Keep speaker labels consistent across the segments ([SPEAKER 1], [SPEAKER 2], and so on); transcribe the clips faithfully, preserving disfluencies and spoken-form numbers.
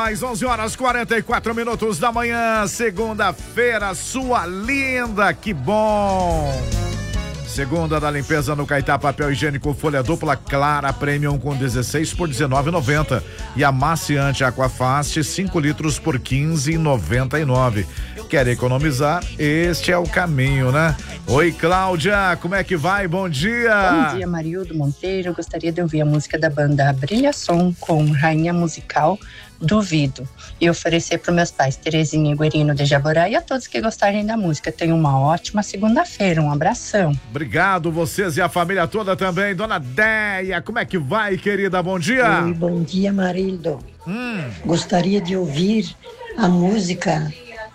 [SPEAKER 1] mais, onze horas quarenta e quatro minutos da manhã, segunda-feira, sua linda, que bom! Segunda da limpeza no Caetá, papel higiênico folha dupla Clara Premium com dezesseis por dezenove e noventa e amaciante Aquafast cinco litros por quinze e noventa e nove. Quer economizar? Este é o caminho, né? Oi, Cláudia, como é que vai? Bom dia!
[SPEAKER 2] Bom dia, Marildo Monteiro. Eu gostaria de ouvir a música da banda Brilhação com Rainha Musical, Duvido, e oferecer para meus pais Terezinha e Guerino de Jaborá e a todos que gostarem da música. Tenham uma ótima segunda-feira, um abração.
[SPEAKER 1] Obrigado, vocês e a família toda também. Dona Déia, como é que vai, querida? Bom dia!
[SPEAKER 3] Oi, bom dia, Marildo.
[SPEAKER 1] Hum.
[SPEAKER 3] Gostaria de ouvir a música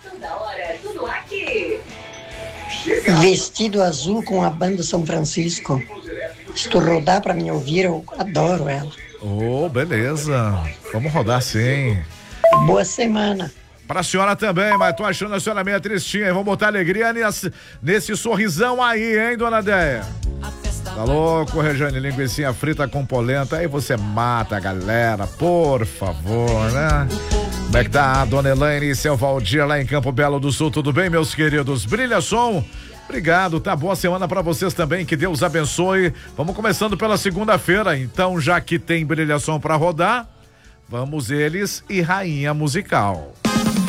[SPEAKER 3] Vestido Azul com a banda São Francisco. Se tu rodar pra me ouvir, eu adoro ela.
[SPEAKER 1] Oh, beleza. Vamos rodar sim.
[SPEAKER 3] Boa semana.
[SPEAKER 1] Pra senhora também, mas tô achando a senhora meio tristinha. Vamos botar alegria nesse, nesse sorrisão aí, hein, dona Déia? Tá louco, Rejane? Linguicinha frita com polenta. Aí você mata a galera, por favor, né? Como é que tá a dona Elaine e seu Valdir lá em Campo Belo do Sul? Tudo bem, meus queridos? Brilha som. Obrigado, tá? Boa semana pra vocês também, que Deus abençoe. Vamos começando pela segunda-feira, então, já que tem brilhação pra rodar, vamos eles e Rainha Musical.